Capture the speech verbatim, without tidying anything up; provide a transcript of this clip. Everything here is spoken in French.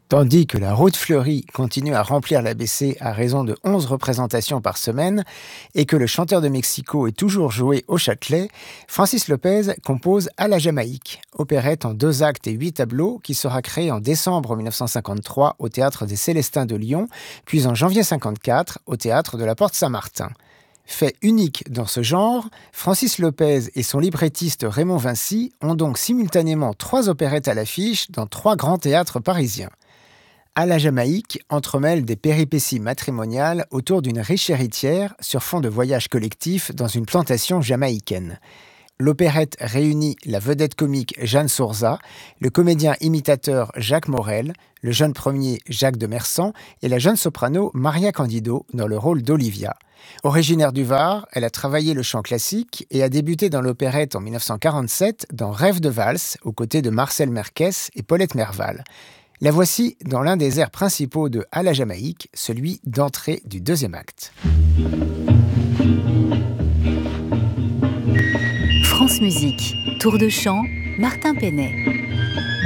Tandis que la Route fleurie continue à remplir l'A B C à raison de onze représentations par semaine et que le chanteur de Mexico est toujours joué au Châtelet, Francis Lopez compose À la Jamaïque, opérette en deux actes et huit tableaux qui sera créée en décembre mille neuf cent cinquante-trois au Théâtre des Célestins de Lyon, puis en janvier cinquante-quatre au Théâtre de la Porte Saint-Martin. Fait unique dans ce genre, Francis Lopez et son librettiste Raymond Vincy ont donc simultanément trois opérettes à l'affiche dans trois grands théâtres parisiens. À la Jamaïque entremêle des péripéties matrimoniales autour d'une riche héritière sur fond de voyage collectif dans une plantation jamaïcaine. L'opérette réunit la vedette comique Jeanne Sourza, le comédien imitateur Jacques Morel, le jeune premier Jacques de Mersan et la jeune soprano Maria Candido dans le rôle d'Olivia. Originaire du Var, elle a travaillé le chant classique et a débuté dans l'opérette en mille neuf cent quarante-sept dans Rêve de valse aux côtés de Marcel Merkès et Paulette Merval. La voici dans l'un des airs principaux de À la Jamaïque, celui d'entrée du deuxième acte. France Musique, tour de chant, Martin Penet.